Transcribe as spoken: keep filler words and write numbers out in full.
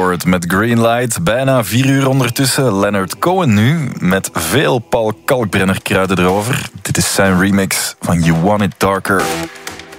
Ford met Greenlight. Bijna vier uur ondertussen. Leonard Cohen nu, met veel Paul Kalkbrenner kruiden erover. Dit is zijn remix van You Want It Darker.